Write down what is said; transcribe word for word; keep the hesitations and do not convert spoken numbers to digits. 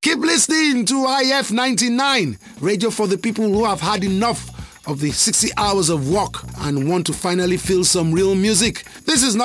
Keep listening to I F ninety-nine, radio for the people who have had enough of the sixty hours of work and want to finally feel some real music. This is not